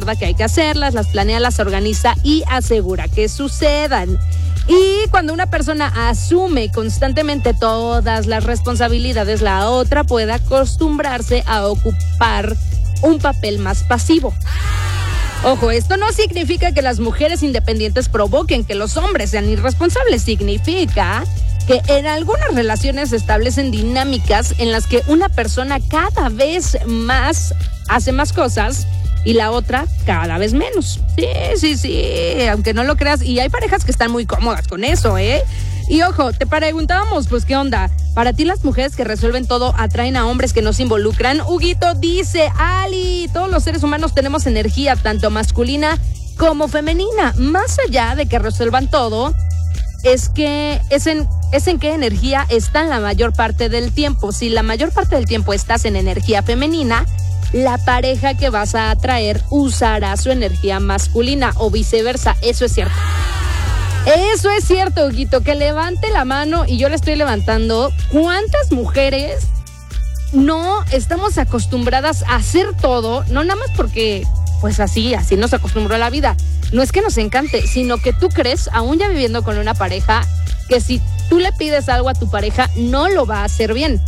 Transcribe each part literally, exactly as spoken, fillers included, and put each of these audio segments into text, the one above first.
que hay que hacerlas, las planea, las organiza y asegura que sucedan. Y cuando una persona asume constantemente todas las responsabilidades, la otra puede acostumbrarse a ocupar un papel más pasivo. Ojo, esto no significa que las mujeres independientes provoquen que los hombres sean irresponsables. Significa que en algunas relaciones se establecen dinámicas en las que una persona cada vez más hace más cosas y la otra cada vez menos. Sí, sí, sí, aunque no lo creas. Y hay parejas que están muy cómodas con eso, ¿eh? Y ojo, te preguntábamos, pues, ¿qué onda? ¿Para ti las mujeres que resuelven todo atraen a hombres que no se involucran? Huguito dice, Ali, todos los seres humanos tenemos energía, tanto masculina como femenina. Más allá de que resuelvan todo, es que es en, es en qué energía están la mayor parte del tiempo. Si la mayor parte del tiempo estás en energía femenina, la pareja que vas a atraer usará su energía masculina o viceversa. Eso es cierto. Eso es cierto, Huguito, que levante la mano y yo le estoy levantando. ¿Cuántas mujeres no estamos acostumbradas a hacer todo? No nada más porque, pues así, así nos acostumbró la vida. No es que nos encante, sino que tú crees, aún ya viviendo con una pareja, que si tú le pides algo a tu pareja, no lo va a hacer bien.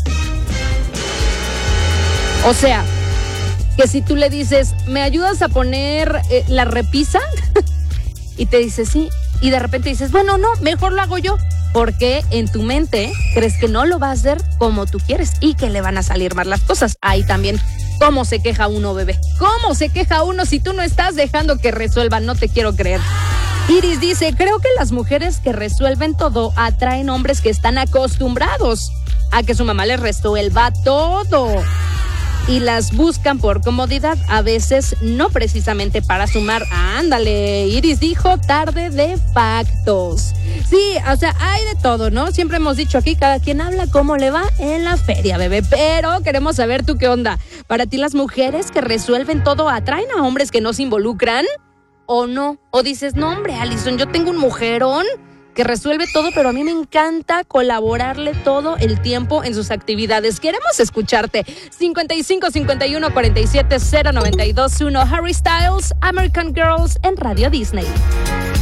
O sea, que si tú le dices, ¿me ayudas a poner eh, la repisa? Y te dice, sí. Y de repente dices, bueno, no, mejor lo hago yo. Porque en tu mente crees que no lo va a hacer como tú quieres y que le van a salir mal las cosas. Ahí también, ¿cómo se queja uno, bebé? ¿Cómo se queja uno si tú no estás dejando que resuelvan? No te quiero creer. Iris dice, creo que las mujeres que resuelven todo atraen hombres que están acostumbrados a que su mamá les resuelva todo. Y las buscan por comodidad, a veces no precisamente para sumar. Ándale, Iris dijo tarde de factos. Sí, o sea, hay de todo, ¿no? Siempre hemos dicho aquí, cada quien habla cómo le va en la feria, bebé. Pero queremos saber tú qué onda. ¿Para ti las mujeres que resuelven todo atraen a hombres que no se involucran? ¿O no? ¿O dices, no, hombre, Alison, yo tengo un mujerón que resuelve todo, pero a mí me encanta colaborarle todo el tiempo en sus actividades? Queremos escucharte. cincuenta y cinco, cincuenta y uno, cuarenta y siete, cero noventa y dos uno. Harry Styles, American Girls en Radio Disney.